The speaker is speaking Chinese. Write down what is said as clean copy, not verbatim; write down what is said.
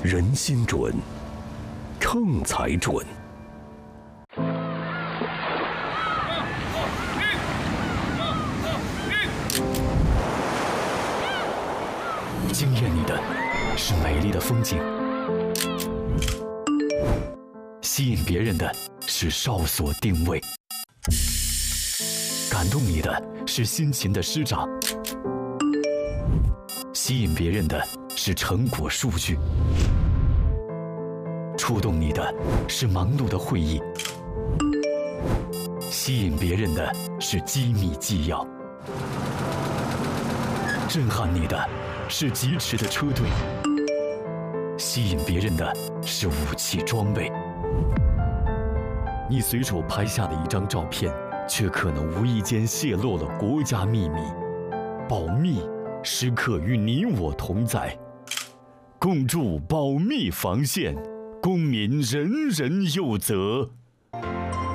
人心准，秤才准。惊艳你的是美丽的风景，吸引别人的是哨所定位，感动你的是辛勤的师长，吸引别人的是成果数据，触动你的是忙碌的会议，吸引别人的是机密纪要，震撼你的是疾驰的车队，吸引别人的是武器装备。你随手拍下的一张照片，却可能无意间泄露了国家秘密。保密时刻与你我同在，共筑保密防线，公民人人有责。